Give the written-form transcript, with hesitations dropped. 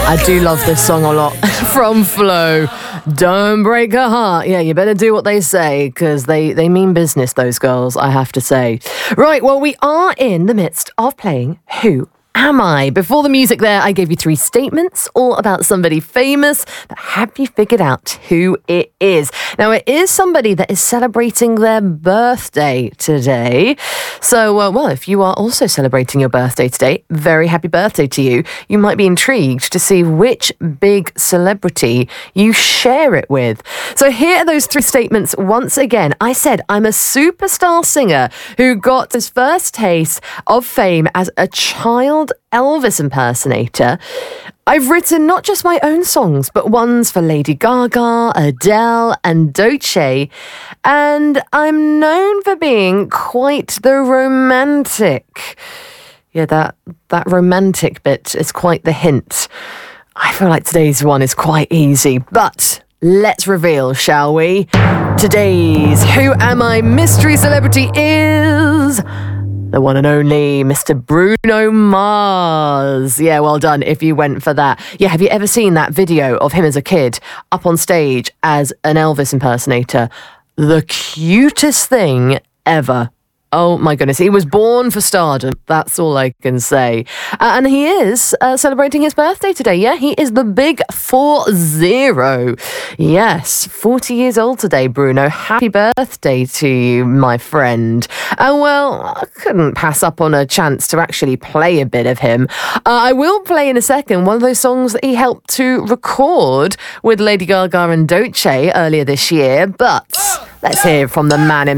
I do love this song a lot. From Flo. Don't break her heart. Yeah, you better do what they say, because they mean business, those girls, I have to say. Right, well, we are in the midst of playing Who Am I? Before the music there, I gave you 3 statements, all about somebody famous, but have you figured out who it is? Now, it is somebody that is celebrating their birthday today. So, well, if you are also celebrating your birthday today, very happy birthday to you. You might be intrigued to see which big celebrity you share it with. So here are those 3 statements once again. I said I'm a superstar singer who got his first taste of fame as a child Elvis impersonator. I've written not just my own songs, but ones for Lady Gaga, Adele, and Doechii, and I'm known for being quite the romantic. Yeah, that romantic bit is quite the hint. I feel like today's one is quite easy, but let's reveal, shall we? Today's Who Am I mystery celebrity is the one and only Mr. Bruno Mars. Yeah, well done if you went for that. Yeah, have you ever seen that video of him as a kid up on stage as an Elvis impersonator? The cutest thing ever. Oh my goodness, he was born for stardom. That's all I can say. And he is celebrating his birthday today. Yeah, he is the big 40. Yes, 40 years old today, Bruno. Happy birthday to you, my friend. And well, I couldn't pass up on a chance to actually play a bit of him. I will play in a second one of those songs that he helped to record with Lady Gaga and Doechii earlier this year. But let's hear from the man himself.